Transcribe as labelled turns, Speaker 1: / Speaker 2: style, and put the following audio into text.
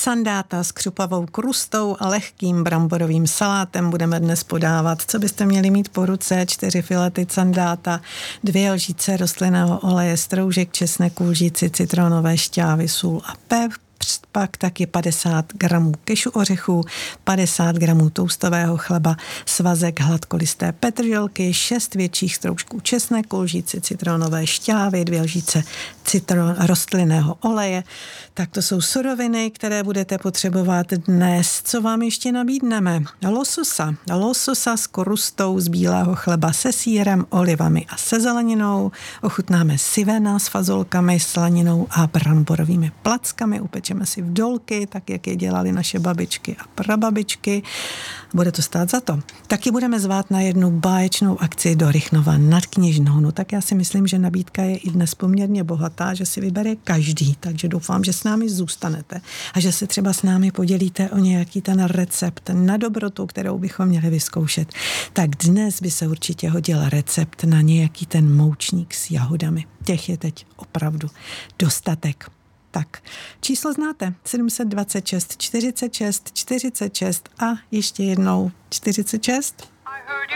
Speaker 1: sandáta s křupavou krustou a lehkým bramborovým salátem budeme dnes podávat. Co byste měli mít po ruce? 4 filety sandáta, 2 lžíce rostlinného oleje, stroužek česneku, lžíci citronové šťávy, sůl a pepř. Pak taky 50 gramů kešu ořechů, 50 gramů toustového chleba, svazek hladkolisté petrželky, 6 větších stroužků česneku, lžíci citronové šťávy, 2 lžíce rostlinného oleje. Tak to jsou suroviny, které budete potřebovat dnes. Co vám ještě nabídneme? Lososa s krustou z bílého chleba se sýrem, olivami a se zeleninou. Ochutnáme sivena s fazolkami, slaninou a bramborovými plackami. Upečeme si vdolky, tak jak je dělali naše babičky a prababičky. Bude to stát za to. Taky budeme zvát na jednu báječnou akci do Rychnova nad Kněžnou. No tak já si myslím, že nabídka je i dnes poměrně bohatá, že si vybere každý, takže doufám, že s námi zůstanete a že se třeba s námi podělíte o nějaký ten recept na dobrotu, kterou bychom měli vyzkoušet. Tak dnes by se určitě hodil recept na nějaký ten moučník s jahodami. Těch je teď opravdu dostatek. Tak, číslo znáte, 726 46 46 a ještě jednou 46.